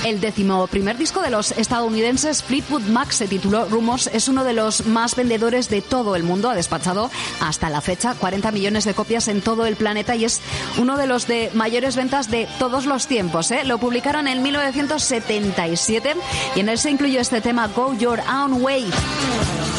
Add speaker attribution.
Speaker 1: El 11º disco de los estadounidenses Fleetwood Mac se tituló Rumors. Es uno de los más vendedores de todo el mundo. Ha despachado hasta la fecha 40 millones de copias en todo el planeta y es uno de los de mayores ventas de todos los tiempos. Lo publicaron en 1977 y en él se incluyó este tema Go Your Own Way.